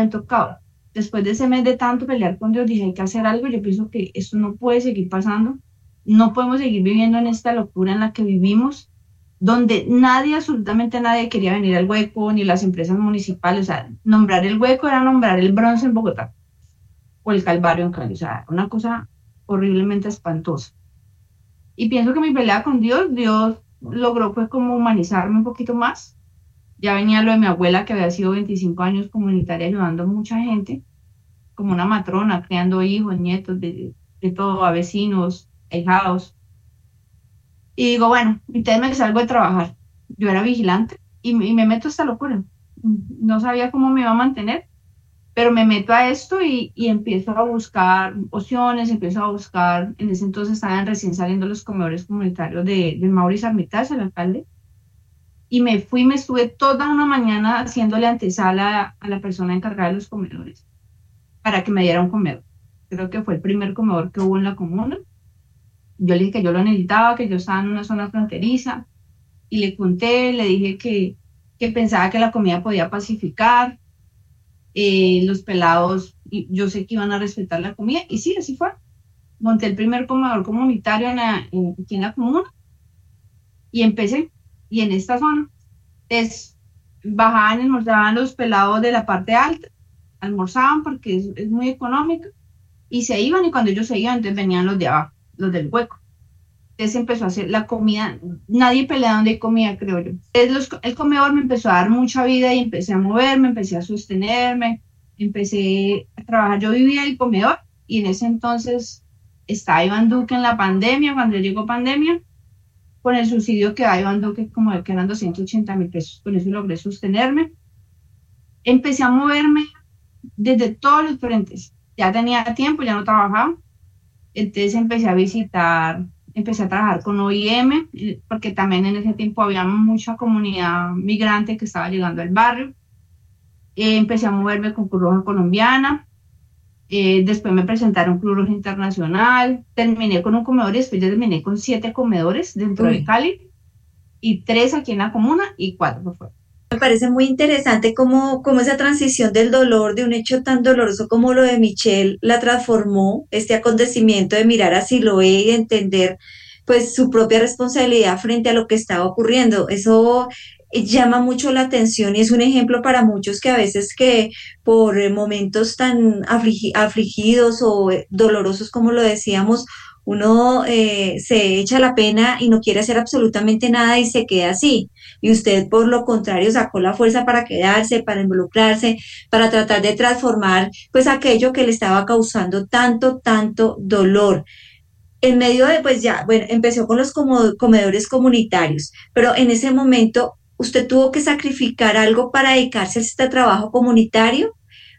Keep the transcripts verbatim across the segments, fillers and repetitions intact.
habían tocado. Después de ese mes de tanto pelear con Dios, dije, hay que hacer algo. Yo pienso que esto no puede seguir pasando. No podemos seguir viviendo en esta locura en la que vivimos, donde nadie, absolutamente nadie quería venir al Hueco, ni las empresas municipales. O sea, nombrar el Hueco era nombrar el Bronce en Bogotá o el Calvario en Cali. O sea, una cosa horriblemente espantosa. Y pienso que mi pelea con Dios, Dios logró pues como humanizarme un poquito más. Ya venía lo de mi abuela, que había sido veinticinco años comunitaria ayudando a mucha gente, como una matrona, creando hijos, nietos, de, de todo, a vecinos, ahijados. Y digo, bueno, entonces me salgo de trabajar. Yo era vigilante y, me- y me meto a esta locura. No sabía cómo me iba a mantener, pero me meto a esto y, y empiezo a buscar opciones, empiezo a buscar, en ese entonces estaban recién saliendo los comedores comunitarios de, de Mauricio Armitage, el alcalde, y me fui, me estuve toda una mañana haciéndole antesala a, a la persona encargada de los comedores para que me diera un comedor. Creo que fue el primer comedor que hubo en la comuna. Yo le dije que yo lo necesitaba, que yo estaba en una zona fronteriza, y le conté, le dije que, que pensaba que la comida podía pacificar, eh, los pelados, y yo sé que iban a respetar la comida, y sí, así fue. Monté el primer comedor comunitario en la, en, aquí en la comuna, y empecé, y en esta zona, es, bajaban, almorzaban los pelados de la parte alta, almorzaban porque es, es muy económico, y se iban, y cuando ellos se iban, entonces venían los de abajo, los del Hueco. Entonces empezó a hacer la comida, nadie pelea donde hay comida, creo yo. Entonces los, el comedor me empezó a dar mucha vida y empecé a moverme, empecé a sostenerme, empecé a trabajar. Yo vivía en el comedor y en ese entonces estaba Iván Duque en la pandemia, cuando llegó pandemia, con el subsidio que da Iván Duque, como de que eran doscientos ochenta mil pesos, con eso logré sostenerme. Empecé a moverme desde todos los frentes. Ya tenía tiempo, ya no trabajaba. Entonces empecé a visitar, empecé a trabajar con O I M, eh, porque también en ese tiempo había mucha comunidad migrante que estaba llegando al barrio. Eh, empecé a moverme con Cruz Roja Colombiana. Eh, después me presentaron Cruz Roja Internacional. Terminé con un comedor y después ya terminé con siete comedores dentro de Uy. Cali y tres aquí en la comuna y cuatro por fuera. Me parece muy interesante cómo, cómo esa transición del dolor, de un hecho tan doloroso como lo de Michelle, la transformó, este acontecimiento de mirar a Siloé y de entender pues su propia responsabilidad frente a lo que estaba ocurriendo. Eso eh, llama mucho la atención y es un ejemplo para muchos que a veces que por eh, momentos tan afligi- afligidos o eh, dolorosos como lo decíamos, uno eh, se echa la pena y no quiere hacer absolutamente nada y se queda así. Y usted, por lo contrario, sacó la fuerza para quedarse, para involucrarse, para tratar de transformar pues aquello que le estaba causando tanto, tanto dolor. En medio de, pues ya, bueno, empezó con los como- comedores comunitarios, pero en ese momento usted tuvo que sacrificar algo para dedicarse a este trabajo comunitario.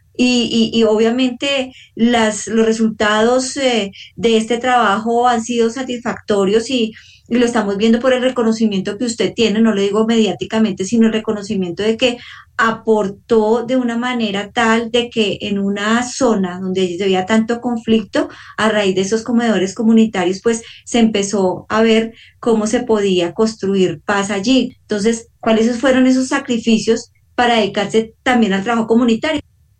Y, y, y obviamente las, los resultados eh, de este trabajo han sido satisfactorios y, y lo estamos viendo por el reconocimiento que usted tiene, no lo digo mediáticamente, sino el reconocimiento de que aportó de una manera tal de que en una zona donde había tanto conflicto, a raíz de esos comedores comunitarios, pues se empezó a ver cómo se podía construir paz allí. Entonces, ¿cuáles fueron esos sacrificios para dedicarse también al trabajo comunitario?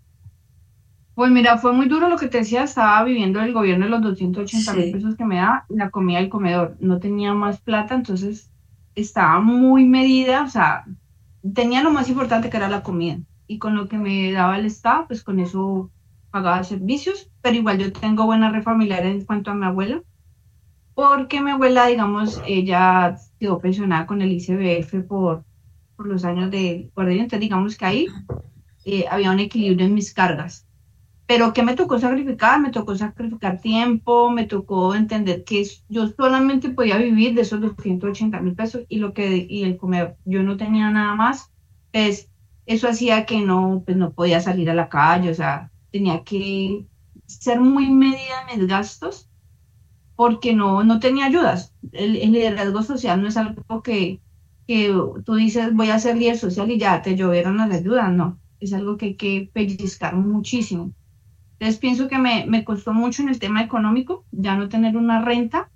Pues mira, fue muy duro lo que te decía, estaba viviendo el gobierno de los doscientos ochenta mil Sí. pesos que me da, la comida del comedor, no tenía más plata, entonces estaba muy medida, o sea, tenía lo más importante que era la comida, y con lo que me daba el Estado, pues con eso pagaba servicios, pero igual yo tengo buena red familiar en cuanto a mi abuela, porque mi abuela, digamos, ella quedó pensionada con el I C B F por, por los años de guardería, entonces digamos que ahí eh, había un equilibrio en mis cargas. Pero ¿qué me tocó sacrificar? Me tocó sacrificar tiempo, me tocó entender que yo solamente podía vivir de esos doscientos ochenta mil pesos y lo que y el comer, yo no tenía nada más, pues eso hacía que no, pues no podía salir a la calle, o sea, tenía que ser muy medida en mis gastos porque no, no tenía ayudas. El, el liderazgo social no es algo que, que tú dices voy a hacer líder social y ya te llovieron las ayudas, no, es algo que hay que pellizcar muchísimo. Entonces pienso que me, me costó mucho en el tema económico, ya no tener una renta.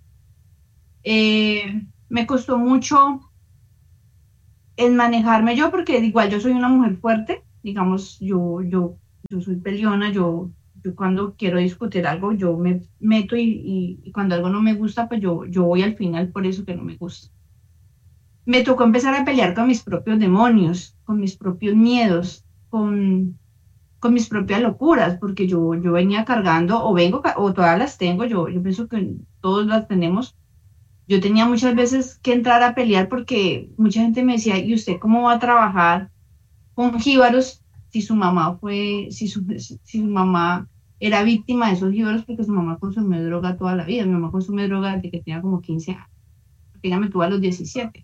Eh, me costó mucho en manejarme yo, porque igual yo soy una mujer fuerte, digamos, yo, yo yo soy peleona, yo, yo cuando quiero discutir algo, yo me meto y, y, y cuando algo no me gusta, pues yo, yo voy al final por eso que no me gusta. Me tocó empezar a pelear con mis propios demonios, con mis propios miedos, con, con mis propias locuras, porque yo, yo venía cargando, o vengo, o todas las tengo, yo, yo pienso que todos las tenemos. Yo tenía muchas veces que entrar a pelear porque mucha gente me decía, ¿y usted cómo va a trabajar con jíbaros si su mamá fue, si su, si su mamá era víctima de esos jíbaros porque su mamá consumió droga toda la vida? Mi mamá consumió droga desde que tenía como quince años, porque ella me tuvo a los diecisiete.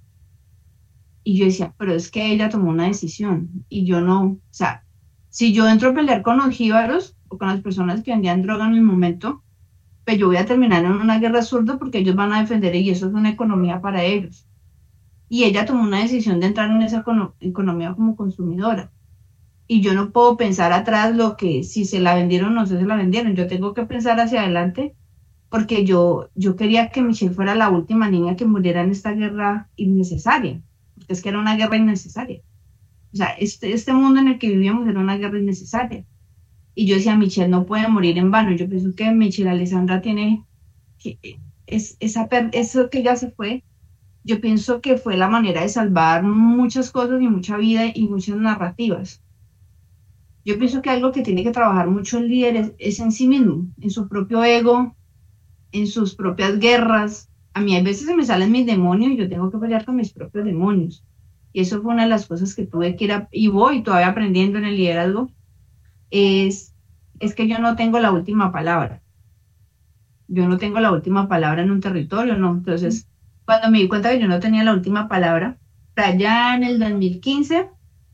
Y yo decía, pero es que ella tomó una decisión y yo no, o sea, si yo entro a pelear con los jíbaros o con las personas que vendían droga en el momento, pues yo voy a terminar en una guerra zurda porque ellos van a defender y eso es una economía para ellos. Y ella tomó una decisión de entrar en esa econo economía como consumidora. Y yo no puedo pensar atrás lo que si se la vendieron o no se la vendieron. Yo tengo que pensar hacia adelante porque yo, yo quería que Michelle fuera la última niña que muriera en esta guerra innecesaria. Porque es que era una guerra innecesaria. O sea, este, este mundo en el que vivíamos era una guerra innecesaria. Y yo decía, Michelle no puede morir en vano. Yo pienso que Michelle Alessandra tiene, que, es, esa, eso que ya se fue, yo pienso que fue la manera de salvar muchas cosas y mucha vida y muchas narrativas. Yo pienso que algo que tiene que trabajar mucho el líder es, es en sí mismo, en su propio ego, en sus propias guerras. A mí a veces se me salen mis demonios y yo tengo que pelear con mis propios demonios. Y eso fue una de las cosas que tuve que ir a, y voy todavía aprendiendo en el liderazgo, es, es que yo no tengo la última palabra. Yo no tengo la última palabra en un territorio, ¿no? Entonces, cuando me di cuenta que yo no tenía la última palabra, allá en el dos mil quince,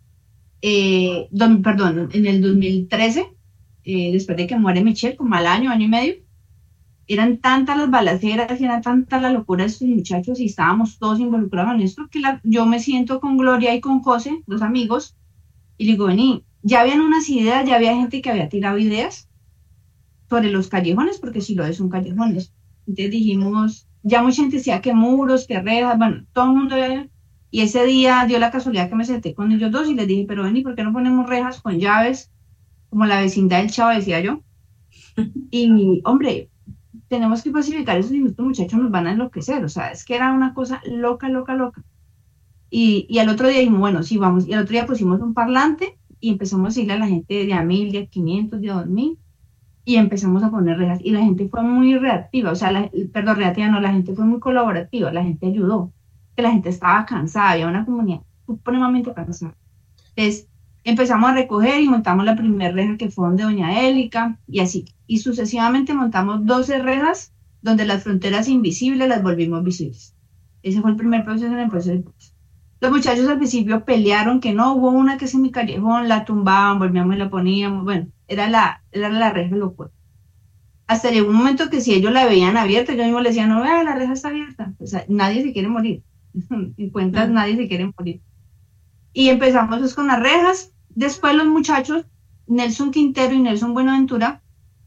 eh, don, perdón, en el dos mil trece, eh, después de que muere Michelle, como al año, año y medio, eran tantas las balaceras y era tanta la locura de estos muchachos y estábamos todos involucrados en esto que la, yo me siento con Gloria y con José, los amigos, y le digo, vení, ya habían unas ideas, ya había gente que había tirado ideas sobre los callejones, porque si lo es, son callejones. Entonces dijimos, ya mucha gente decía que muros, que rejas, bueno, todo el mundo había... Y ese día dio la casualidad que me senté con ellos dos y les dije, pero vení, ¿por qué no ponemos rejas con llaves? Como la vecindad del Chavo, decía yo. Y, hombre, tenemos que pacificar eso y estos muchachos nos van a enloquecer. O sea, es que era una cosa loca, loca, loca. Y, y al otro día dijimos, bueno, sí, vamos. Y al otro día pusimos un parlante y empezamos a decirle a la gente de a mil, de a quinientos, de a dos mil, y empezamos a poner rejas. Y la gente fue muy reactiva, o sea, la, perdón, reactiva no, la gente fue muy colaborativa, la gente ayudó, que la gente estaba cansada, había una comunidad supremamente cansada. Entonces, empezamos a recoger y montamos la primera reja que fue donde doña Élica, y así. Y sucesivamente montamos doce rejas donde las fronteras invisibles las volvimos visibles. Ese fue el primer proceso en el proceso. Los muchachos al principio pelearon que no, hubo una que es en mi callejón, la tumbaban, volvíamos y la poníamos, bueno, era la, era la reja locura. Hasta llegó un momento que si ellos la veían abierta, yo mismo les decía, no, vea, la reja está abierta. O sea, nadie se quiere morir. En cuentas, mm. nadie se quiere morir. Y empezamos pues, con las rejas. Después los muchachos, Nelson Quintero y Nelson Buenaventura,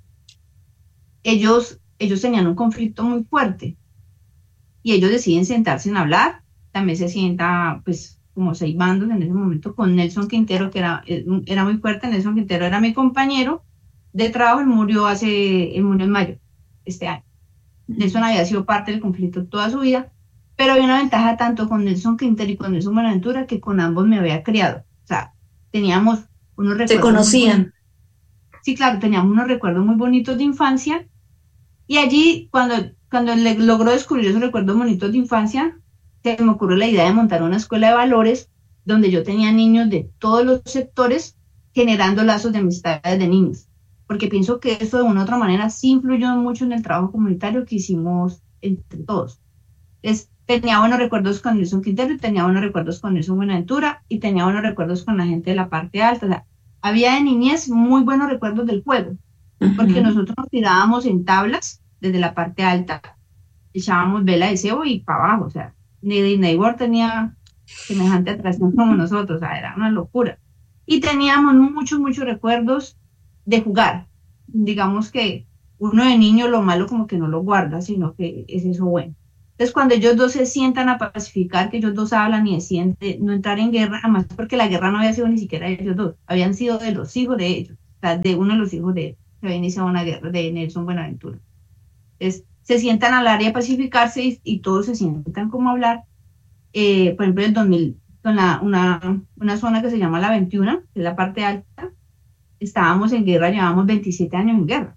ellos, ellos tenían un conflicto muy fuerte. Y ellos deciden sentarse en hablar. También se sienta, pues, como seis bandos en ese momento con Nelson Quintero, que era, era muy fuerte. Nelson Quintero era mi compañero de trabajo, él murió hace, él murió en mayo, este año. Nelson había sido parte del conflicto toda su vida, pero había una ventaja tanto con Nelson Quintero y con Nelson Buenaventura que con ambos me había criado. O sea, teníamos unos recuerdos. ¿Se conocían? Sí, claro, teníamos unos recuerdos muy bonitos de infancia. Y allí, cuando, cuando le logró descubrir esos recuerdos bonitos de infancia, se me ocurrió la idea de montar una escuela de valores donde yo tenía niños de todos los sectores generando lazos de amistades de niños. Porque pienso que eso de una u otra manera sí influyó mucho en el trabajo comunitario que hicimos entre todos. Es, tenía buenos recuerdos con Nelson Quintero, y tenía buenos recuerdos con Nelson Buenaventura, y tenía buenos recuerdos con la gente de la parte alta. O sea, había de niñez muy buenos recuerdos del juego, porque uh-huh. nosotros nos tirábamos en tablas desde la parte alta, echábamos vela de cebo y para abajo. O sea, ni Disney World tenía semejante atracción como nosotros, o sea, era una locura. Y teníamos muchos, muchos recuerdos de jugar. Digamos que uno de niño lo malo como que no lo guarda, sino que es eso bueno. Entonces cuando ellos dos se sientan a pacificar, que ellos dos hablan y deciden de no entrar en guerra, además porque la guerra no había sido ni siquiera de ellos dos, habían sido de los hijos de ellos. sea, de uno de los hijos de él, que había iniciado una guerra, de Nelson Buenaventura. Entonces, se sientan al área de pacificarse y, y todos se sientan como a hablar. Eh, por ejemplo, en el dos mil, con la, una, una zona que se llama la veintiuno, que es la parte alta, estábamos en guerra, llevábamos veintisiete años en guerra,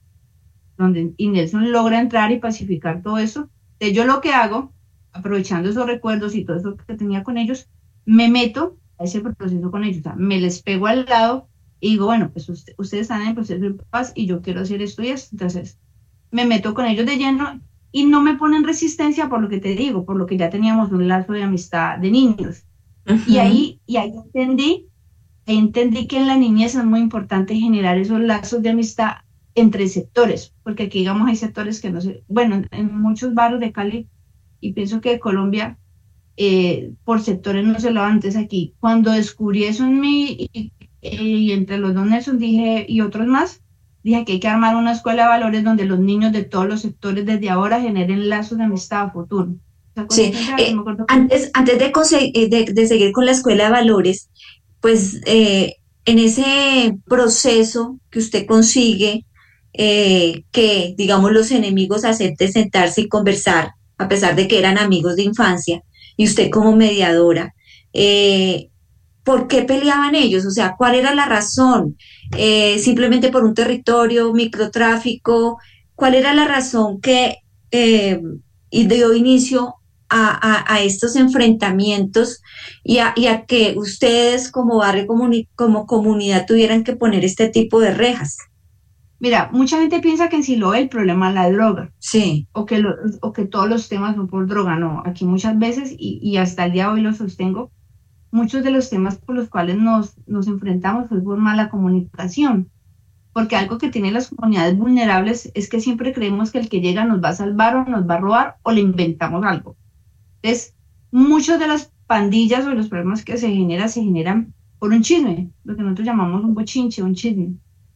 donde y Nelson logra entrar y pacificar todo eso. Entonces, yo lo que hago, aprovechando esos recuerdos y todo eso que tenía con ellos, me meto a ese proceso con ellos, o sea, me les pego al lado y digo, bueno, pues usted, ustedes están en el proceso de paz y yo quiero hacer esto y esto. Entonces, me meto con ellos de lleno y no me ponen resistencia por lo que te digo, por lo que ya teníamos un lazo de amistad de niños. Uh-huh. Y ahí, y ahí entendí, ahí entendí que en la niñez es muy importante generar esos lazos de amistad entre sectores, porque aquí, digamos, hay sectores que no sé, bueno, en, en muchos barrios de Cali, y pienso que de Colombia, eh, por sectores no se lo antes aquí. Cuando descubrí eso en mí, y, y entre los dos Nelson dije, y otros más, dije que hay que armar una escuela de valores donde los niños de todos los sectores desde ahora generen lazos de amistad a futuro. Sí, eh, antes, antes de, de, de seguir con la escuela de valores, pues eh, en ese proceso que usted consigue, eh, que digamos los enemigos acepten sentarse y conversar, a pesar de que eran amigos de infancia, y usted como mediadora, eh, ¿por qué peleaban ellos? O sea, ¿cuál era la razón? Eh, ¿Simplemente por un territorio, microtráfico? ¿Cuál era la razón que eh, dio inicio a, a, a estos enfrentamientos y a, y a que ustedes como barrio, comuni- como comunidad tuvieran que poner este tipo de rejas? Mira, mucha gente piensa que en Siloé el problema es la droga. Sí. O que, lo, o que todos los temas son por droga. No, aquí muchas veces, y, y hasta el día de hoy lo sostengo, muchos de los temas por los cuales nos, nos enfrentamos es por mala comunicación. Porque algo que tienen las comunidades vulnerables es que siempre creemos que el que llega nos va a salvar o nos va a robar o le inventamos algo. Entonces, muchas de las pandillas o los problemas que se generan, se generan por un chisme, lo que nosotros llamamos un bochinche, un chisme.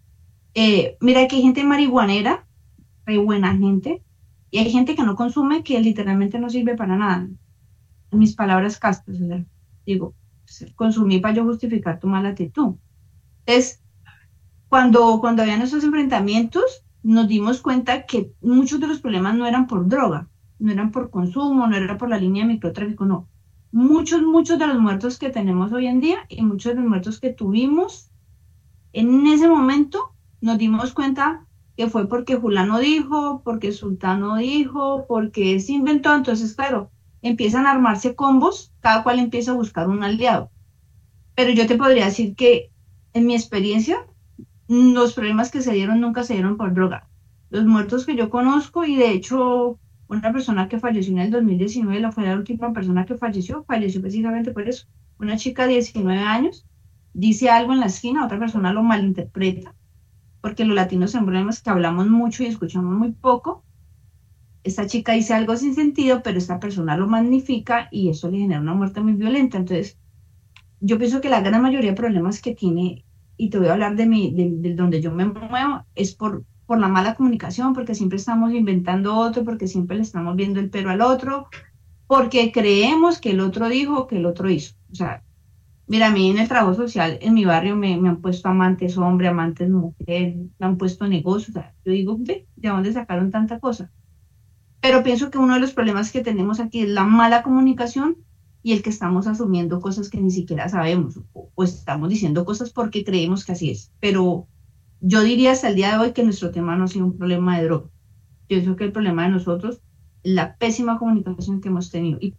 Eh, mira que hay gente marihuanera, hay buena gente, y hay gente que no consume, que literalmente no sirve para nada. En mis palabras castas, o sea, digo, consumí para yo justificar tu mala actitud. Entonces, cuando, cuando habían esos enfrentamientos, nos dimos cuenta que muchos de los problemas no eran por droga, no eran por consumo, no era por la línea de microtráfico, no. Muchos, muchos de los muertos que tenemos hoy en día y muchos de los muertos que tuvimos, en ese momento nos dimos cuenta que fue porque fulano dijo, porque sultano dijo, porque se inventó. Entonces, claro, empiezan a armarse combos, cada cual empieza a buscar un aliado. Pero yo te podría decir que en mi experiencia, los problemas que se dieron nunca se dieron por droga. Los muertos que yo conozco, y de hecho una persona que falleció en el dos mil diecinueve, la fue la última persona que falleció, falleció precisamente por eso. Una chica de diecinueve años dice algo en la esquina, otra persona lo malinterpreta, porque los latinos en problemas que hablamos mucho y escuchamos muy poco. Esta chica dice algo sin sentido, pero esta persona lo magnifica y eso le genera una muerte muy violenta. Entonces, yo pienso que la gran mayoría de problemas que tiene, y te voy a hablar de, mi, de, de donde yo me muevo, es por, por la mala comunicación, porque siempre estamos inventando otro, porque siempre le estamos viendo el pero al otro, porque creemos que el otro dijo, que el otro hizo. O sea, mira, a mí en el trabajo social, en mi barrio, me, me han puesto amantes hombre, amantes mujer, me han puesto negocios. O sea, yo digo, ¿de dónde sacaron tanta cosa? Pero pienso que uno de los problemas que tenemos aquí es la mala comunicación y el que estamos asumiendo cosas que ni siquiera sabemos, o, o estamos diciendo cosas porque creemos que así es. Pero yo diría hasta el día de hoy que nuestro tema no ha sido un problema de droga. Yo pienso que el problema de nosotros es la pésima comunicación que hemos tenido. Y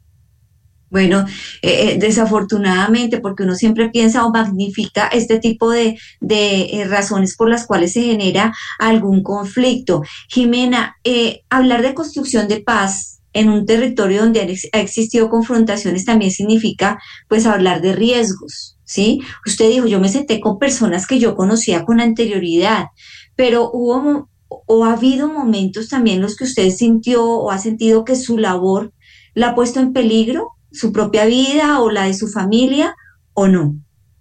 Bueno, eh, desafortunadamente, porque uno siempre piensa o magnifica este tipo de, de eh, razones por las cuales se genera algún conflicto. Jimena, eh, hablar de construcción de paz en un territorio donde ha existido confrontaciones también significa, pues, hablar de riesgos, ¿sí? Usted dijo, yo me senté con personas que yo conocía con anterioridad, pero hubo o ha habido momentos también en los que usted sintió o ha sentido que su labor la ha puesto en peligro, su propia vida o la de su familia, ¿o no?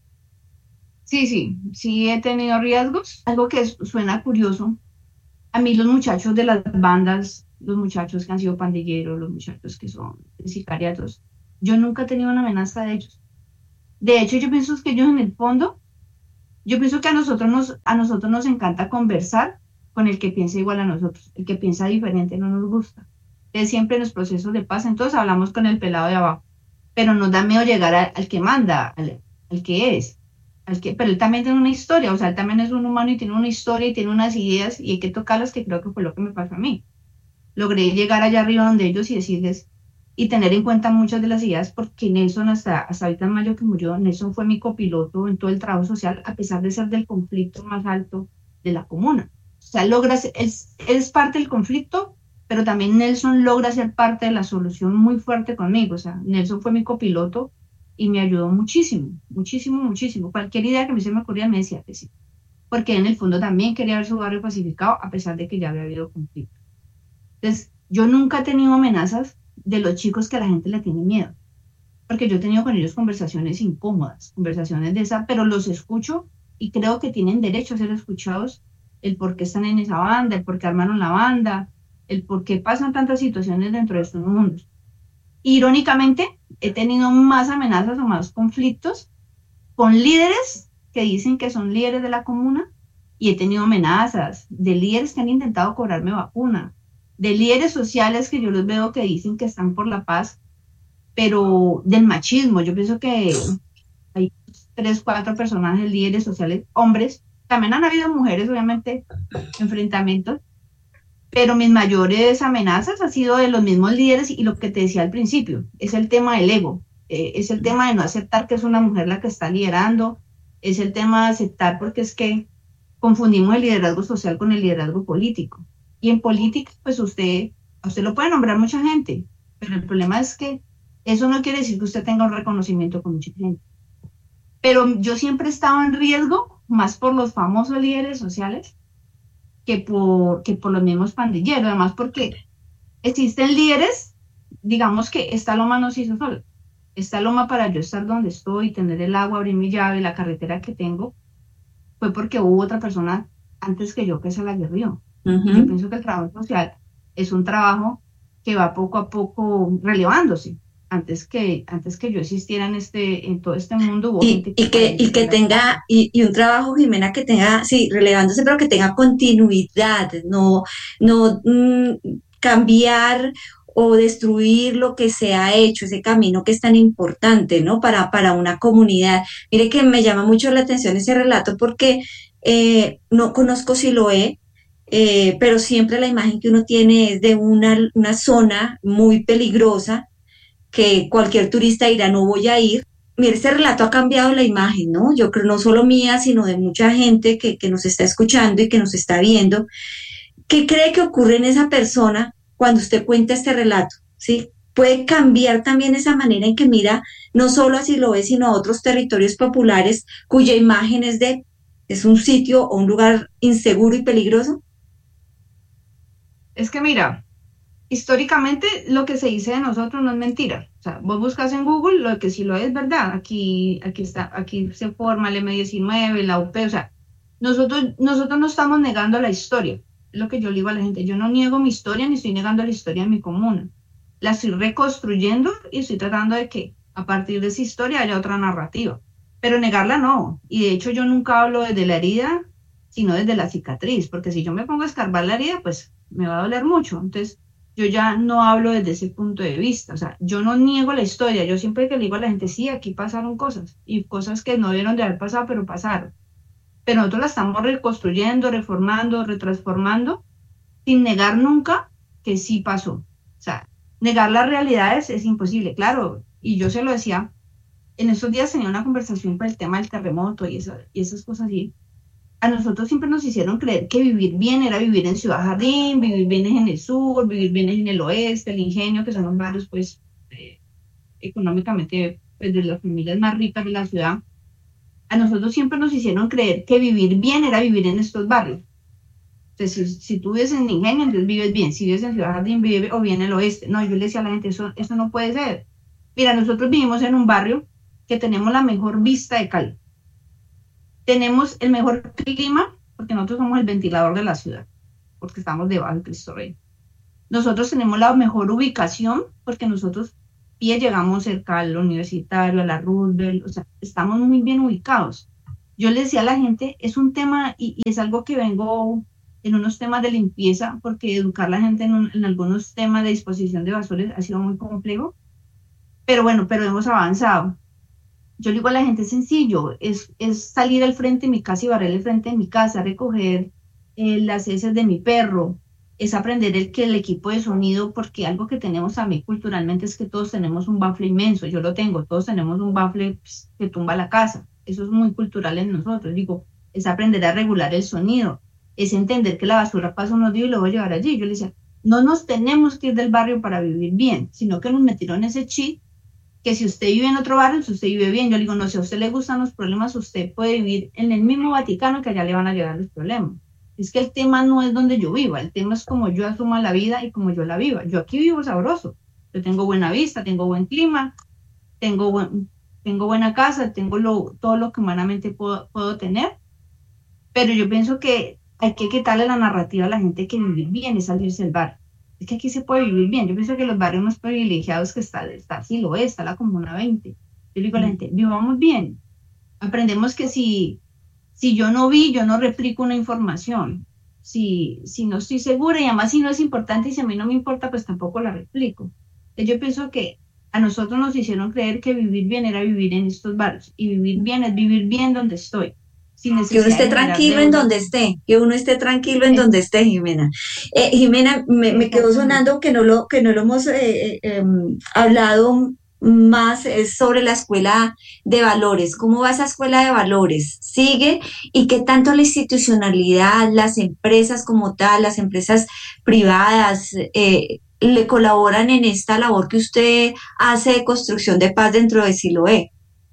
Sí, sí, sí he tenido riesgos. Algo que suena curioso, a mí los muchachos de las bandas, los muchachos que han sido pandilleros, los muchachos que son sicariatos, yo nunca he tenido una amenaza de ellos. De hecho, yo pienso que ellos en el fondo Yo pienso que a nosotros nos, a nosotros nos encanta conversar con el que piensa igual a nosotros. El que piensa diferente no nos gusta. Entonces, siempre en los procesos de paz, entonces hablamos con el pelado de abajo, pero nos da miedo llegar a- al que manda, al, al que es. Al que, pero él también tiene una historia, o sea, él también es un humano y tiene una historia y tiene unas ideas y hay que tocarlas, que creo que fue lo que me pasó a mí. Logré llegar allá arriba donde ellos y decirles y tener en cuenta muchas de las ideas, porque Nelson, hasta, hasta ahorita en mayo que murió, Nelson fue mi copiloto en todo el trabajo social, a pesar de ser del conflicto más alto de la comuna. O sea, logra, ser- es, es parte del conflicto, pero también Nelson logra ser parte de la solución muy fuerte conmigo. O sea, Nelson fue mi copiloto y me ayudó muchísimo, muchísimo, muchísimo. Cualquier idea que me se me ocurría me decía que sí, porque en el fondo también quería ver su barrio pacificado, a pesar de que ya había habido conflicto. Entonces, yo nunca he tenido amenazas de los chicos que a la gente le tiene miedo, porque yo he tenido con ellos conversaciones incómodas, conversaciones de esa, pero los escucho y creo que tienen derecho a ser escuchados, el por qué están en esa banda, el por qué armaron la banda, el por qué pasan tantas situaciones dentro de estos mundos. Irónicamente, he tenido más amenazas o más conflictos con líderes que dicen que son líderes de la comuna, y he tenido amenazas de líderes que han intentado cobrarme vacuna, de líderes sociales que yo los veo que dicen que están por la paz, pero del machismo. Yo pienso que hay tres, cuatro personajes, líderes sociales, hombres. También han habido mujeres, obviamente, enfrentamientos, pero mis mayores amenazas han sido de los mismos líderes, y lo que te decía al principio, es el tema del ego, eh, es el tema de no aceptar que es una mujer la que está liderando, es el tema de aceptar, porque es que confundimos el liderazgo social con el liderazgo político. Y en política, pues usted, a usted lo puede nombrar mucha gente, pero el problema es que eso no quiere decir que usted tenga un reconocimiento con mucha gente. Pero yo siempre he estado en riesgo, más por los famosos líderes sociales que por, que por los mismos pandilleros, además porque existen líderes, digamos que esta loma no se hizo sola. Esta loma, para yo estar donde estoy, tener el agua, abrir mi llave, la carretera que tengo, fue porque hubo otra persona antes que yo que se la guerrió. Y yo Ujú. pienso que el trabajo social es un trabajo que va poco a poco relevándose. Antes que, antes que yo existiera en, este, en todo este mundo, hubo Y, gente que y que, y padeció que la tenga, causa. y, y un trabajo, Jimena, que tenga, sí, relevándose, pero que tenga continuidad, no, no mm, cambiar o destruir lo que se ha hecho, ese camino que es tan importante, ¿no? Para, para una comunidad. Mire que me llama mucho la atención ese relato porque eh, no conozco Siloé, eh, pero siempre la imagen que uno tiene es de una, una zona muy peligrosa que cualquier turista dirá, no voy a ir. Mire, este relato ha cambiado la imagen, ¿no? Yo creo no solo mía, sino de mucha gente que, que nos está escuchando y que nos está viendo. ¿Qué cree que ocurre en esa persona cuando usted cuenta este relato? ¿Sí? Puede cambiar también esa manera en que mira no solo a Siloé, sino a otros territorios populares cuya imagen es de es un sitio o un lugar inseguro y peligroso. Es que mira, históricamente lo que se dice de nosotros no es mentira. O sea, vos buscas en Google lo que sí lo es verdad. Aquí, aquí está, aquí se forma el eme diecinueve, la u pe, o sea, nosotros, nosotros no estamos negando la historia. Es lo que yo le digo a la gente. Yo no niego mi historia ni estoy negando la historia de mi comuna. La estoy reconstruyendo y estoy tratando de que a partir de esa historia haya otra narrativa. Pero negarla no. Y de hecho yo nunca hablo desde la herida, sino desde la cicatriz, porque si yo me pongo a escarbar la herida, pues me va a doler mucho. Entonces, yo ya no hablo desde ese punto de vista. O sea, yo no niego la historia. Yo siempre que le digo a la gente, sí, aquí pasaron cosas y cosas que no debieron de haber pasado, pero pasaron. Pero nosotros la estamos reconstruyendo, reformando, retransformando, sin negar nunca que sí pasó. O sea, negar las realidades es imposible, claro. Y yo se lo decía, en esos días tenía una conversación por el tema del terremoto y, esa, y esas cosas así. A nosotros siempre nos hicieron creer que vivir bien era vivir en Ciudad Jardín, vivir bien es en el sur, vivir bien es en el oeste, el Ingenio, que son los barrios, pues, eh, económicamente, pues, de las familias más ricas de la ciudad. A nosotros siempre nos hicieron creer que vivir bien era vivir en estos barrios. Entonces, si, si tú vives en Ingenio, entonces vives bien. Si vives en Ciudad Jardín, vives o bien en el oeste. No, yo le decía a la gente, eso, eso no puede ser. Mira, nosotros vivimos en un barrio que tenemos la mejor vista de Cali. Tenemos el mejor clima, porque nosotros somos el ventilador de la ciudad, porque estamos debajo del Cristo Rey. Nosotros tenemos la mejor ubicación, porque nosotros pie llegamos cerca al universitario, a la Roosevelt, o sea, estamos muy bien ubicados. Yo le decía a la gente, es un tema y, y es algo que vengo en unos temas de limpieza, porque educar a la gente en, un, en algunos temas de disposición de basuras ha sido muy complejo, pero bueno, pero hemos avanzado. Yo le digo a la gente, es sencillo, es, es salir al frente de mi casa y barrer el frente de mi casa, recoger eh, las heces de mi perro, es aprender el que el equipo de sonido, porque algo que tenemos también culturalmente es que todos tenemos un bafle inmenso, yo lo tengo, todos tenemos un bafle pues, que tumba la casa, eso es muy cultural en nosotros, digo, es aprender a regular el sonido, es entender que la basura pasa unos días y lo voy a llevar allí. Yo le decía, no nos tenemos que ir del barrio para vivir bien, sino que nos metieron ese chip que si usted vive en otro barrio, si usted vive bien, yo le digo, no, si a usted le gustan los problemas, usted puede vivir en el mismo Vaticano que allá le van a llegar los problemas. Es que el tema no es donde yo viva, el tema es como yo asuma la vida y como yo la viva. Yo aquí vivo sabroso, yo tengo buena vista, tengo buen clima, tengo, buen, tengo buena casa, tengo lo, todo lo que humanamente puedo, puedo tener, pero yo pienso que hay que quitarle la narrativa a la gente que vivir bien es salirse del barrio. Es que aquí se puede vivir bien. Yo pienso que los barrios más privilegiados que está, está sí lo es, está la Comuna veinte. Yo le digo a la gente, vivamos bien. Aprendemos que si, si yo no vi, yo no replico una información. Si, si no estoy segura y además si no es importante y si a mí no me importa, pues tampoco la replico. Entonces yo pienso que a nosotros nos hicieron creer que vivir bien era vivir en estos barrios. Y vivir bien es vivir bien donde estoy. Sin Que uno necesidad esté de generar tranquilo en deuda. donde esté, que uno esté tranquilo en Es, donde esté, Jimena. Eh, Jimena, me, me quedó exactamente. sonando que no lo, que no lo hemos eh, eh, em, hablado más es sobre la escuela de valores. ¿Cómo va esa escuela de valores? ¿Sigue? ¿Y qué tanto la institucionalidad, las empresas como tal, las empresas privadas, eh, le colaboran en esta labor que usted hace de construcción de paz dentro de Siloé?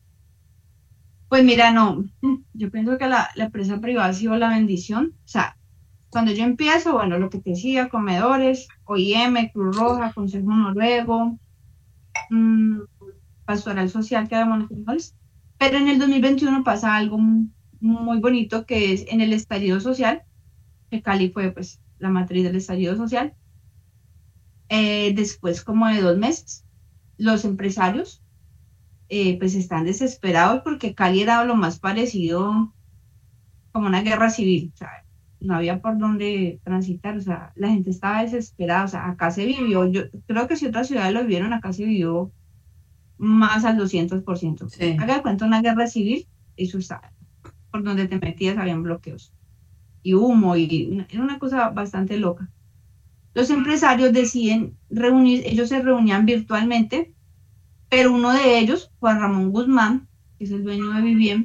Pues mira, no, yo pienso que la, la empresa privada ha sido la bendición. O sea, cuando yo empiezo, bueno, lo que te decía, comedores, O I M, Cruz Roja, Consejo Noruego, mmm, Pastoral Social, que era municipales. Pero en el dos mil veintiuno pasa algo muy bonito que es en el estallido social, que Cali fue pues la matriz del estallido social. Eh, después como de dos meses, los empresarios eh, pues están desesperados porque Cali era lo más parecido como una guerra civil, o sea, no había por dónde transitar, o sea, la gente estaba desesperada, o sea, acá se vivió, yo creo que si otras ciudades lo vivieron, acá se vivió más al doscientos por ciento. Sí. Haga de cuenta una guerra civil, eso estaba, por donde te metías habían bloqueos y humo, y una, era una cosa bastante loca. Los empresarios deciden reunir, ellos se reunían virtualmente, pero uno de ellos, Juan Ramón Guzmán, que es el dueño de Vivien,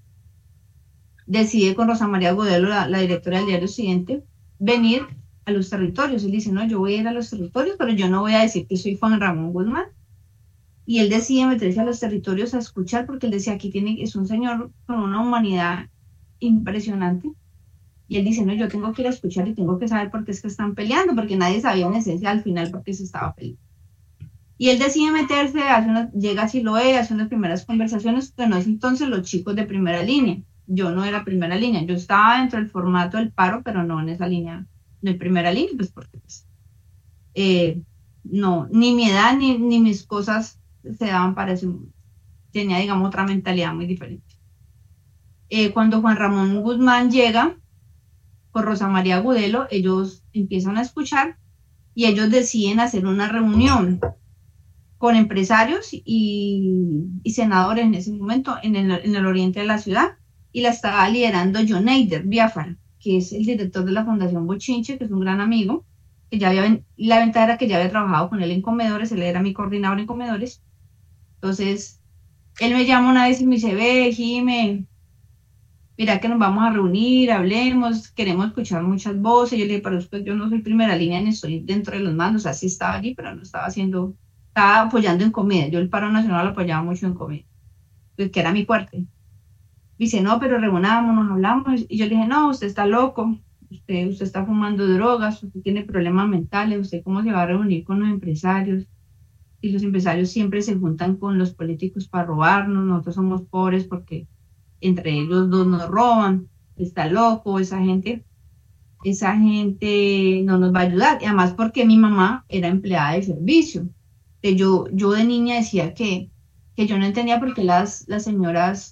decide con Rosa María Godelo, la, la directora del Diario Occidente, venir a los territorios. Él dice, no, yo voy a ir a los territorios, pero yo no voy a decir que soy Juan Ramón Guzmán. Y él decide meterse a los territorios a escuchar, porque él decía, aquí tiene, es un señor con una humanidad impresionante. Y él dice, no, yo tengo que ir a escuchar y tengo que saber por qué es que están peleando, porque nadie sabía en esencia al final por qué se estaba peleando. Y él decide meterse, hace una, llega a Siloé, hace unas primeras conversaciones, pero no es entonces los chicos de primera línea. Yo no era primera línea, yo estaba dentro del formato del paro, pero no en esa línea, no en primera línea, pues porque pues, eh, no, ni mi edad ni, ni mis cosas se daban para eso. Tenía, digamos, otra mentalidad muy diferente. Eh, cuando Juan Ramón Guzmán llega con Rosa María Gudelo, ellos empiezan a escuchar y ellos deciden hacer una reunión con empresarios y, y senadores en ese momento en el, en el oriente de la ciudad, y la estaba liderando John Eider Biafara, que es el director de la Fundación Bochinche, que es un gran amigo, que ya había, la ventaja era que ya había trabajado con él en comedores, él era mi coordinador en comedores. Entonces, él me llama una vez y me dice, ve, Jime, mira que nos vamos a reunir, hablemos, queremos escuchar muchas voces. Yo le dije, pero después yo no soy primera línea ni estoy dentro de los mandos, así estaba allí, pero no estaba haciendo, estaba apoyando en comida. Yo el paro nacional lo apoyaba mucho en comida, pues, que era mi fuerte. Dice, no, pero reunámonos, hablamos. Y yo le dije, no, usted está loco, usted, usted está fumando drogas, usted tiene problemas mentales, usted cómo se va a reunir con los empresarios. Y los empresarios siempre se juntan con los políticos para robarnos, nosotros somos pobres porque entre ellos dos nos roban, está loco, esa gente, esa gente no nos va a ayudar. Y además porque mi mamá era empleada de servicio. De yo, yo de niña decía que, que yo no entendía por qué las, las señoras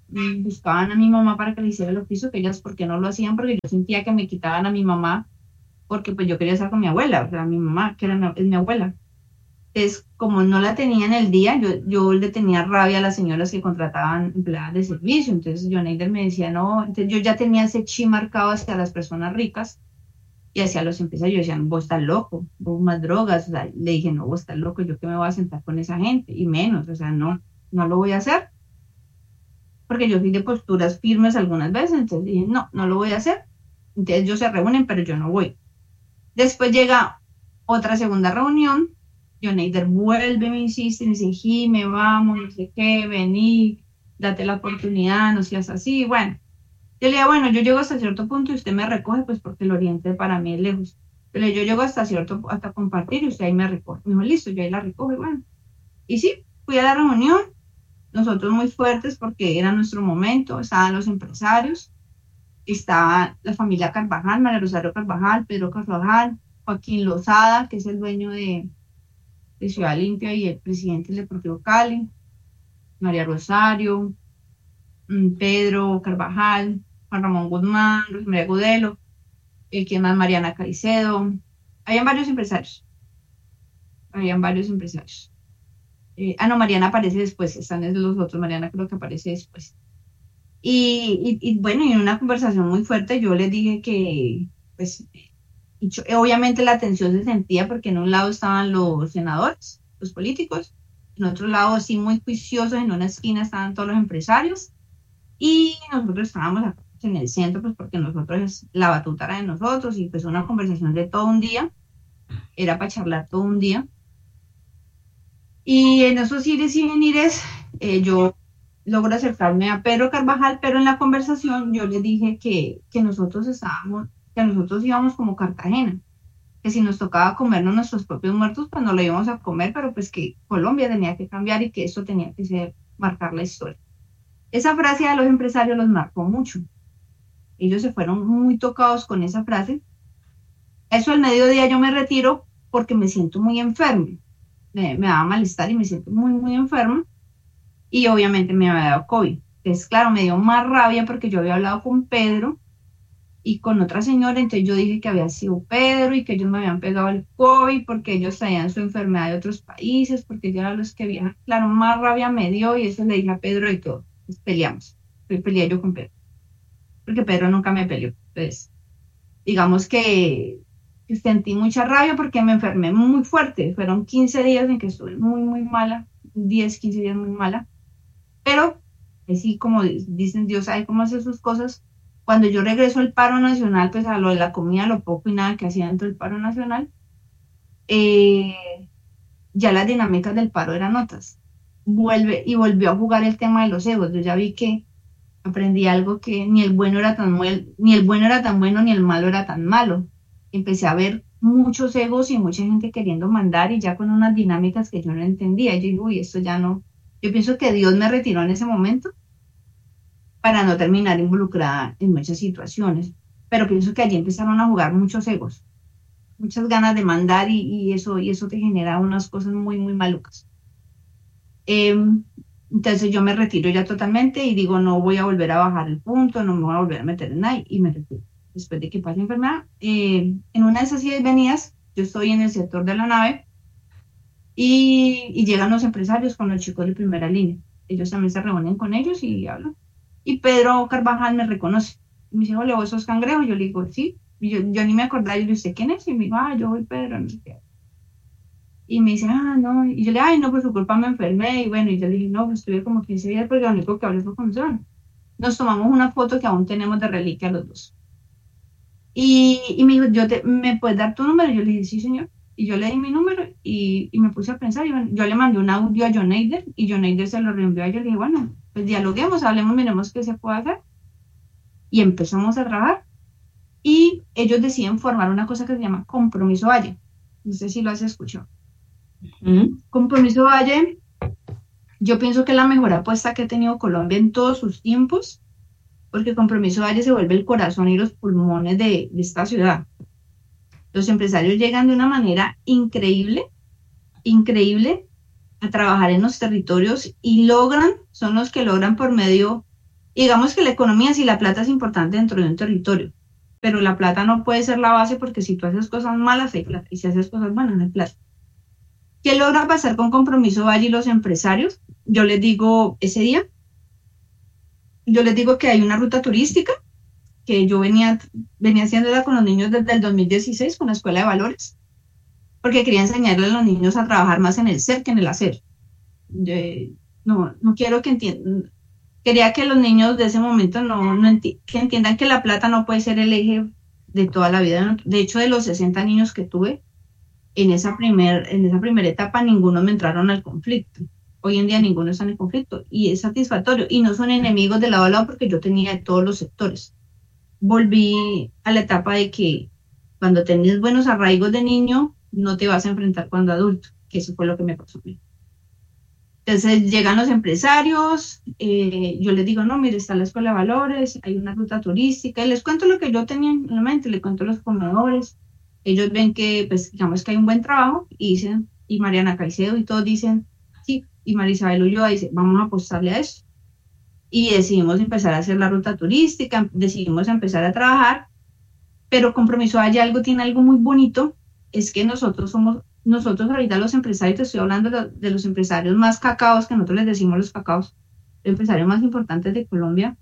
mm, buscaban a mi mamá para que le hiciera el oficio, que ellas, ¿por qué no lo hacían? Porque yo sentía que me quitaban a mi mamá, porque pues yo quería estar con mi abuela, o sea, mi mamá, que era mi, es mi abuela. Entonces, como no la tenía en el día, yo, yo le tenía rabia a las señoras que contrataban empleadas de servicio. Entonces, John Eider me decía, no, entonces yo ya tenía ese chi marcado hacia las personas ricas y hacia los empresarios. Yo decía, vos estás loco, vos más drogas. O sea, le dije, no, vos estás loco, yo que me voy a sentar con esa gente, y menos, o sea, no, no lo voy a hacer, porque yo fui de posturas firmes algunas veces. Entonces dije, no, no lo voy a hacer. Entonces ellos se reúnen, pero yo no voy. Después llega otra segunda reunión. John Eider vuelve, me insiste, me dice, Jime, vamos, no sé qué, vení, date la oportunidad, no seas así. Bueno, yo le digo, bueno, yo llego hasta cierto punto y usted me recoge, pues porque el oriente para mí es lejos. Pero yo llego hasta cierto, hasta compartir y usted ahí me recoge. Me dijo, listo, yo ahí la recojo y bueno. Y sí, fui a la reunión, nosotros muy fuertes porque era nuestro momento, estaban los empresarios, estaba la familia Carvajal, María Rosario Carvajal, Pedro Carvajal, Joaquín Lozada, que es el dueño de de Ciudad Limpia y el presidente del Deportivo Cali, María Rosario, Pedro Carvajal, Juan Ramón Guzmán, Luis María Gudelo, eh, ¿quién más? Mariana Caicedo. Habían varios empresarios, habían varios empresarios. Eh, ah, no, Mariana aparece después, están los otros, Mariana creo que aparece después. Y, y, y bueno, y en una conversación muy fuerte yo les dije que, pues, y yo, obviamente la tensión se sentía porque en un lado estaban los senadores, los políticos, en otro lado sí muy juiciosos, en una esquina estaban todos los empresarios y nosotros estábamos en el centro, pues porque nosotros, la batuta era de nosotros y pues una conversación de todo un día, era para charlar todo un día. Y en esos ires y venires eh, yo logro acercarme a Pedro Carvajal, pero en la conversación yo le dije que, que nosotros estábamos, que nosotros íbamos como Cartagena, que si nos tocaba comernos nuestros propios muertos, pues no lo íbamos a comer, pero pues que Colombia tenía que cambiar y que eso tenía que ser, marcar la historia. Esa frase a los empresarios los marcó mucho. Ellos se fueron muy tocados con esa frase. Eso al mediodía yo me retiro porque me siento muy enferma. Me, me daba malestar y me siento muy, muy enferma. Y obviamente me había dado COVID. Entonces, claro, me dio más rabia porque yo había hablado con Pedro y con otra señora, entonces yo dije que había sido Pedro y que ellos me habían pegado el COVID porque ellos traían su enfermedad de otros países, porque ellos eran los que viajan. Claro, más rabia me dio y eso le dije a Pedro y todo. Entonces peleamos. Entonces peleé yo con Pedro, porque Pedro nunca me peleó. Entonces, digamos que, que sentí mucha rabia porque me enfermé muy fuerte. Fueron quince días en que estuve muy, muy mala, diez, quince días muy mala. Pero, así como dicen, Dios sabe cómo hace sus cosas. Cuando yo regreso al paro nacional, pues a lo de la comida, lo poco y nada que hacía dentro del paro nacional, eh, ya las dinámicas del paro eran otras. Vuelve y volvió a jugar el tema de los egos. Yo ya vi que aprendí algo, que ni el bueno era tan bueno, ni el bueno era tan bueno, ni el malo era tan malo. Empecé a ver muchos egos y mucha gente queriendo mandar y ya con unas dinámicas que yo no entendía. Yo digo, uy, esto ya no. Yo pienso que Dios me retiró en ese momento para no terminar involucrada en muchas situaciones. Pero pienso que allí empezaron a jugar muchos egos, muchas ganas de mandar y, y, eso, y eso te genera unas cosas muy, muy malucas. Eh, entonces yo me retiro ya totalmente y digo, no voy a volver a bajar el punto, no me voy a volver a meter en ahí y me retiro. Después de que pase la enfermedad, eh, en una de esas idas y venidas, yo estoy en el sector de la nave y, y llegan los empresarios con los chicos de primera línea. Ellos también se reúnen con ellos y hablan. Y Pedro Carvajal me reconoce. Y me dice, hola, ¿vos sos Cangrejo? Yo le digo, sí. Y yo, yo ni me acordaba. Y yo le digo, ¿quién es? Y me dijo, ah, yo soy Pedro. No sé qué. Y me dice, ah, no. Y yo le digo, ay, no, por su culpa me enfermé. Y bueno, y yo le dije, no, pues estuve como quince días porque lo único que hablé fue con John. Nos tomamos una foto que aún tenemos de reliquia los dos. Y, y me dijo, yo te, ¿me puedes dar tu número? Y yo le dije, sí, señor. Y yo le di mi número y, y me puse a pensar. Y bueno, yo le mandé un audio a John Eider y John Eider se lo reenvió a ella. Y le dije, bueno, pues dialoguemos, hablemos, miremos qué se puede hacer. Y empezamos a trabajar. Y ellos deciden formar una cosa que se llama Compromiso Valle. No sé si lo has escuchado. Uh-huh. Compromiso Valle, yo pienso que es la mejor apuesta que ha tenido Colombia en todos sus tiempos, porque Compromiso Valle se vuelve el corazón y los pulmones de, de esta ciudad. Los empresarios llegan de una manera increíble, increíble, a trabajar en los territorios y logran, son los que logran por medio Y digamos que la economía, sí, la plata es importante dentro de un territorio, pero la plata no puede ser la base porque si tú haces cosas malas hay plata y si haces cosas buenas no hay plata. ¿Qué logra pasar con Compromiso Valle y los empresarios? Yo les digo ese día, yo les digo que hay una ruta turística que yo venía, venía haciéndola con los niños desde el dos mil dieciséis con la Escuela de Valores, porque quería enseñarle a los niños a trabajar más en el ser que en el hacer. Yo, no, no quiero que entiendan, quería que los niños de ese momento no, no enti que entiendan que la plata no puede ser el eje de toda la vida. De hecho, de los sesenta niños que tuve, en esa, primer, en esa primera etapa ninguno me entraron al conflicto. Hoy en día ninguno está en el conflicto y es satisfactorio y no son enemigos de lado a lado porque yo tenía de todos los sectores. Volví a la etapa de que cuando tenés buenos arraigos de niño, no te vas a enfrentar cuando adulto, que eso fue lo que me pasó a mí. Entonces llegan los empresarios, eh, yo les digo, no, mire, está la Escuela de Valores, hay una ruta turística, y les cuento lo que yo tenía en la mente, les cuento los comedores, ellos ven que, pues, digamos que hay un buen trabajo, y dicen, y Mariana Caicedo y todos dicen, sí, y Marisabel Ulloa dice, vamos a apostarle a eso. Y decidimos empezar a hacer la ruta turística, decidimos empezar a trabajar, pero Compromiso Valle algo, tiene algo muy bonito, es que nosotros somos, nosotros ahorita los empresarios, te estoy hablando de, de los empresarios más cacaos, que nosotros les decimos los cacaos, los empresarios más importantes de Colombia,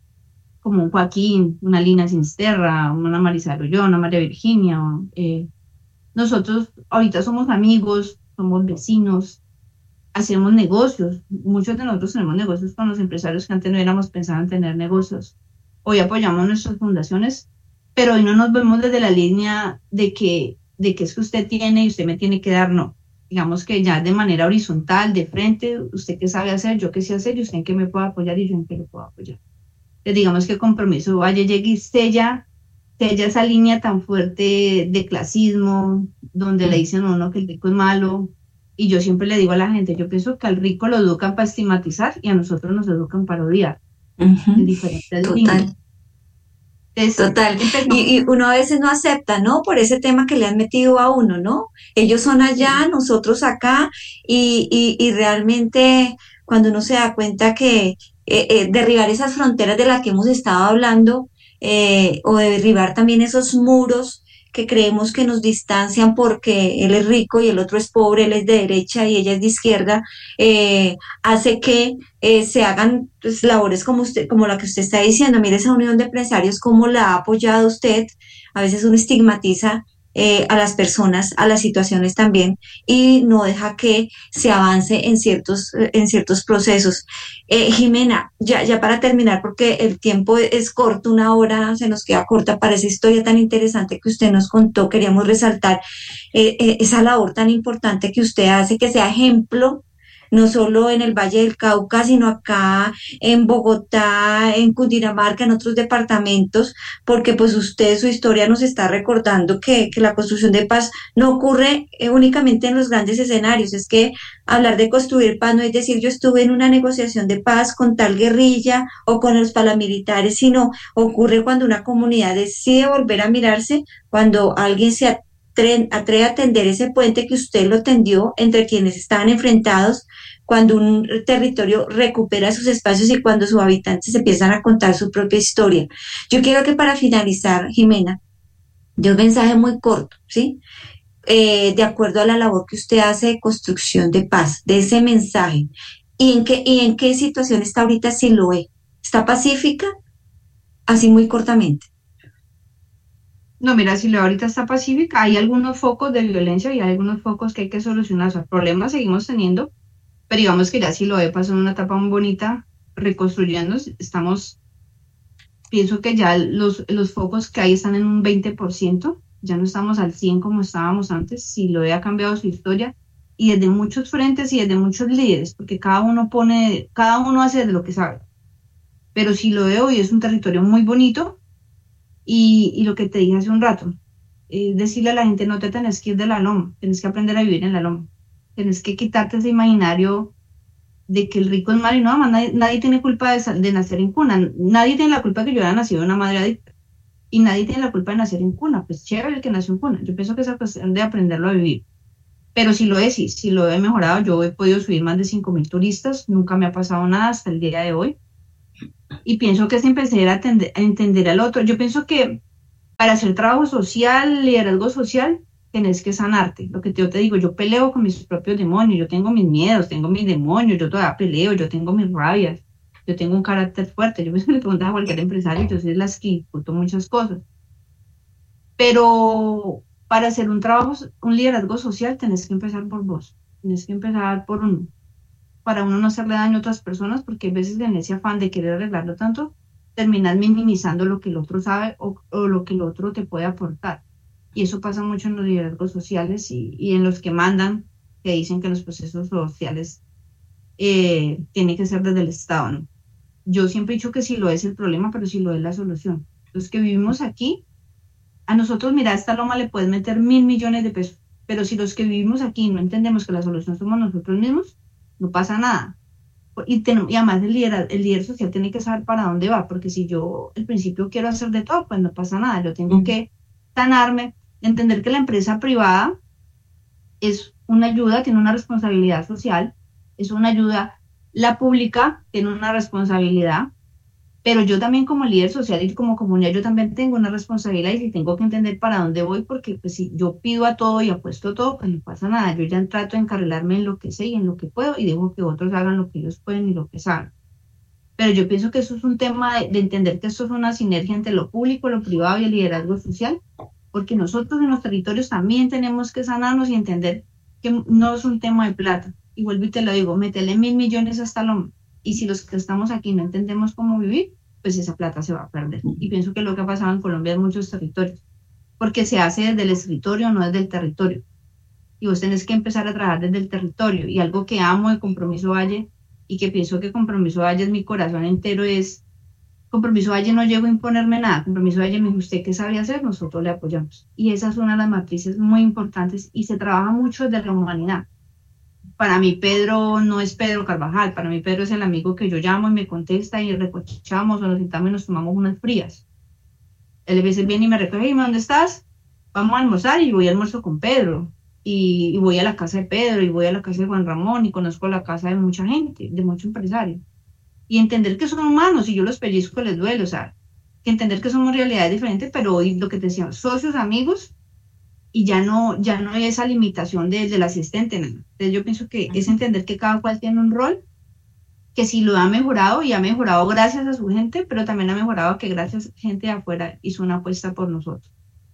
como un Joaquín, una Lina Sinisterra, una Marisabel Ulloa, una María Virginia, eh, nosotros ahorita somos amigos, somos vecinos, hacemos negocios, muchos de nosotros tenemos negocios con los empresarios que antes no hubiéramos pensado en tener negocios. Hoy apoyamos nuestras fundaciones, pero hoy no nos vemos desde la línea de que, de que es que usted tiene y usted me tiene que dar, no. Digamos que ya de manera horizontal, de frente, usted qué sabe hacer, yo qué sé hacer, y usted en qué me puede apoyar y yo en qué lo puedo apoyar. Entonces, digamos que Compromiso Valle llegue y sella, sella esa línea tan fuerte de clasismo, donde le dicen a uno que el rico es malo. Y yo siempre le digo a la gente, yo pienso que al rico lo educan para estigmatizar y a nosotros nos educan para odiar. Uh-huh. En diferentes Total. líneas. Entonces, Total. Y, y uno a veces no acepta, ¿no? Por ese tema que le han metido a uno, ¿no? Ellos son allá, sí, nosotros acá, y, y, y realmente cuando uno se da cuenta que eh, eh, derribar esas fronteras de las que hemos estado hablando, eh, o de derribar también esos muros que creemos que nos distancian porque él es rico y el otro es pobre, él es de derecha y ella es de izquierda, eh, hace que eh, se hagan pues, labores como usted, como la que usted está diciendo. Mire esa unión de empresarios, cómo la ha apoyado usted. A veces uno estigmatiza eh, a las personas, a las situaciones también, y no deja que se avance en ciertos, en ciertos procesos. Eh, Jimena, ya, ya para terminar, porque el tiempo es corto, una hora se nos queda corta para esa historia tan interesante que usted nos contó, queríamos resaltar eh, eh, esa labor tan importante que usted hace, que sea ejemplo, no solo en el Valle del Cauca, sino acá en Bogotá, en Cundinamarca, en otros departamentos, porque pues usted, su historia nos está recordando que, que la construcción de paz no ocurre eh, únicamente en los grandes escenarios. Es que hablar de construir paz no es decir yo estuve en una negociación de paz con tal guerrilla o con los paramilitares, sino ocurre cuando una comunidad decide volver a mirarse, cuando alguien se atreve a tender ese puente que usted lo tendió entre quienes estaban enfrentados, cuando un territorio recupera sus espacios y cuando sus habitantes empiezan a contar su propia historia. Yo quiero que para finalizar, Jimena, de un mensaje muy corto, ¿sí? Eh, de acuerdo a la labor que usted hace de construcción de paz, de ese mensaje, ¿y en qué, y en qué situación está ahorita Siloé? ¿Está pacífica? Así muy cortamente. No, mira, si lo ahorita está pacífica, hay algunos focos de violencia y hay algunos focos que hay que solucionar. O sea, problemas seguimos teniendo, pero digamos que ya si lo he pasado en una etapa muy bonita, reconstruyendo, estamos, pienso que ya los, los focos que hay están en un veinte por ciento, ya no estamos al cien como estábamos antes, si lo ha cambiado su historia, y desde muchos frentes y desde muchos líderes, porque cada uno pone, cada uno hace de lo que sabe. Pero si lo veo hoy es un territorio muy bonito. Y, y lo que te dije hace un rato, es decirle a la gente, no te tenés que ir de la loma, tenés que aprender a vivir en la loma, tenés que quitarte ese imaginario de que el rico es malo y no, más nadie, nadie tiene culpa de, de nacer en cuna, nadie tiene la culpa de que yo haya nacido de una madre adicta, y nadie tiene la culpa de nacer en cuna, pues chévere el que nació en cuna, yo pienso que esa cuestión de aprenderlo a vivir, pero si lo he, sí, si lo he mejorado, yo he podido subir más de cinco mil turistas, nunca me ha pasado nada hasta el día de hoy. Y pienso que es empezar a, atender, a entender al otro. Yo pienso que para hacer trabajo social, liderazgo social, tenés que sanarte. Lo que yo te digo, yo peleo con mis propios demonios, yo tengo mis miedos, tengo mis demonios, yo todavía peleo, yo tengo mis rabias, yo tengo un carácter fuerte. Yo me le pregunto a cualquier empresario, yo soy las que discuto muchas cosas. Pero para hacer un trabajo, un liderazgo social, tenés que empezar por vos, tenés que empezar por uno, para uno no hacerle daño a otras personas, porque a veces en ese afán de querer arreglarlo tanto, terminas minimizando lo que el otro sabe o, o lo que el otro te puede aportar. Y eso pasa mucho en los liderazgos sociales y, y en los que mandan, que dicen que los procesos sociales eh, tienen que ser desde el Estado, ¿no? Yo siempre he dicho que sí lo es el problema, pero sí lo es la solución. Los que vivimos aquí, a nosotros, mira, a esta loma le puedes meter mil millones de pesos, pero si los que vivimos aquí no entendemos que la solución somos nosotros mismos, no pasa nada. Y, ten, y además el líder, el líder social tiene que saber para dónde va, porque si yo al principio quiero hacer de todo, pues no pasa nada. Yo tengo mm. que sanarme, entender que la empresa privada es una ayuda, tiene una responsabilidad social, es una ayuda, la pública tiene una responsabilidad, pero yo también como líder social y como comunidad, yo también tengo una responsabilidad y tengo que entender para dónde voy, porque pues si yo pido a todo y apuesto a todo, pues no pasa nada. Yo ya trato de encarrilarme en lo que sé y en lo que puedo y dejo que otros hagan lo que ellos pueden y lo que saben. Pero yo pienso que eso es un tema de, de entender que esto es una sinergia entre lo público, lo privado y el liderazgo social, porque nosotros en los territorios también tenemos que sanarnos y entender que no es un tema de plata. Y vuelvo y te lo digo, métele mil millones hasta lo... Y si los que estamos aquí no entendemos cómo vivir, pues esa plata se va a perder. Y pienso que lo que ha pasado en Colombia en muchos territorios, porque se hace desde el escritorio, no desde el territorio. Y vos tenés que empezar a trabajar desde el territorio. Y algo que amo de Compromiso Valle, y que pienso que Compromiso Valle es mi corazón entero, es, Compromiso Valle no llegó a imponerme nada. Compromiso Valle me dijo, ¿usted qué sabe hacer? Nosotros le apoyamos. Y esa es una de las matrices muy importantes, y se trabaja mucho desde la humanidad. Para mí Pedro no es Pedro Carvajal, para mí Pedro es el amigo que yo llamo y me contesta y recochamos o nos sentamos y nos tomamos unas frías. Él a veces viene y me recoge, dime, ¿dónde estás? Vamos a almorzar, y voy a almuerzo con Pedro. Y, y voy a la casa de Pedro y voy a la casa de Juan Ramón y conozco la casa de mucha gente, de muchos empresarios. Y entender que son humanos y yo los pellizco les duele, o sea, que entender que somos realidades diferentes, pero hoy lo que te decía, socios, amigos, y ya no, ya no hay esa limitación de, del asistente, ¿no? Entonces yo pienso que es entender que cada cual tiene un rol, que si lo ha mejorado, y ha mejorado gracias a su gente, pero también ha mejorado que gracias a gente de afuera hizo una apuesta por nosotros.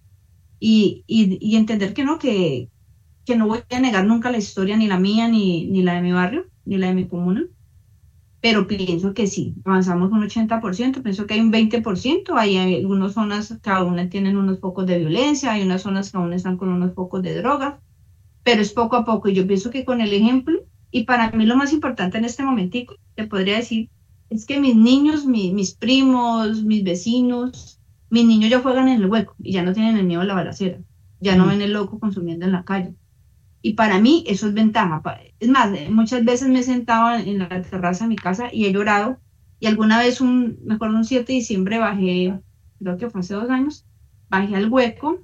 Y, y, y entender que no, que, que no voy a negar nunca la historia, ni la mía, ni, ni la de mi barrio, ni la de mi comuna, pero pienso que sí, avanzamos un ochenta por ciento, pienso que hay un veinte por ciento, hay algunas zonas que aún tienen unos focos de violencia, hay unas zonas que aún están con unos focos de droga, pero es poco a poco, y yo pienso que con el ejemplo, y para mí lo más importante en este momentico, te podría decir, es que mis niños, mi, mis primos, mis vecinos, mis niños ya juegan en el hueco, y ya no tienen el miedo a la balacera, ya mm. no ven el loco consumiendo en la calle. Y para mí eso es ventaja. Es más, muchas veces me he sentado en la terraza de mi casa y he llorado. Y alguna vez, un, me acuerdo un siete de diciembre, bajé, creo que fue hace dos años, bajé al hueco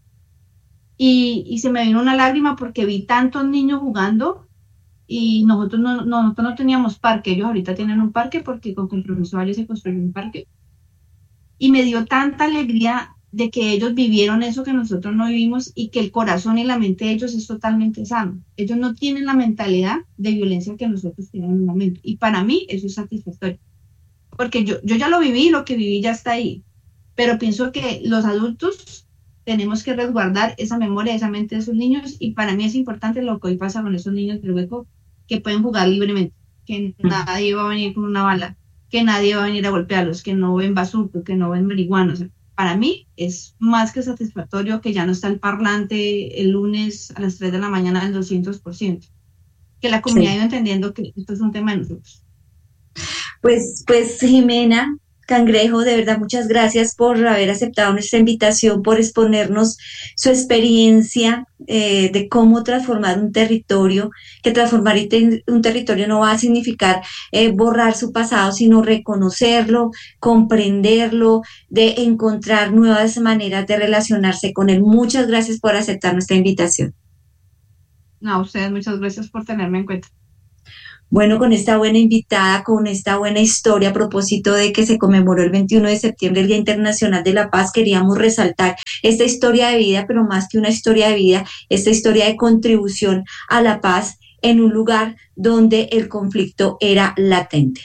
y, y se me vino una lágrima porque vi tantos niños jugando y nosotros no, no, nosotros no teníamos parque. Ellos ahorita tienen un parque porque con Compromiso Valle se construyó un parque. Y me dio tanta alegría de que ellos vivieron eso que nosotros no vivimos y que el corazón y la mente de ellos es totalmente sano. Ellos no tienen la mentalidad de violencia que nosotros tenemos en un momento. Y para mí eso es satisfactorio. Porque yo, yo ya lo viví, lo que viví ya está ahí. Pero pienso que los adultos tenemos que resguardar esa memoria, esa mente de esos niños. Y para mí es importante lo que hoy pasa con esos niños del hueco, que pueden jugar libremente, que nadie va a venir con una bala, que nadie va a venir a golpearlos, que no ven bazuco, que no ven marihuana. O sea, para mí es más que satisfactorio que ya no está el parlante el lunes a las tres de la mañana del doscientos por ciento. Que la comunidad sí. ha ido entendiendo que esto es un tema de nosotros. Pues, pues Jimena Cangrejo, de verdad muchas gracias por haber aceptado nuestra invitación, por exponernos su experiencia eh, de cómo transformar un territorio, que transformar un territorio no va a significar eh, borrar su pasado, sino reconocerlo, comprenderlo, de encontrar nuevas maneras de relacionarse con él. Muchas gracias por aceptar nuestra invitación. No, a ustedes muchas gracias por tenerme en cuenta. Bueno, con esta buena invitada, con esta buena historia a propósito de que se conmemoró el veintiuno de septiembre, el Día Internacional de la Paz, queríamos resaltar esta historia de vida, pero más que una historia de vida, esta historia de contribución a la paz en un lugar donde el conflicto era latente.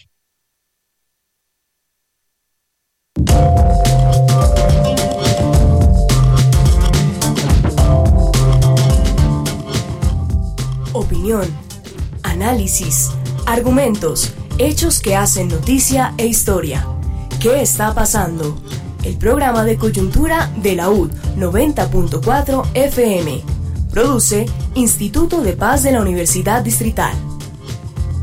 Opinión, análisis, argumentos, hechos que hacen noticia e historia. ¿Qué está pasando? El programa de coyuntura de la U D noventa punto cuatro F M. Produce Instituto de Paz de la Universidad Distrital.